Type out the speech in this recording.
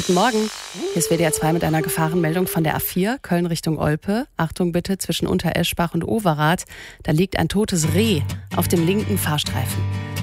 Guten Morgen. Hier ist WDR 2 mit einer Gefahrenmeldung von der A4, Köln Richtung Olpe. Achtung bitte, zwischen Untereschbach und Overath. Da liegt ein totes Reh auf dem linken Fahrstreifen.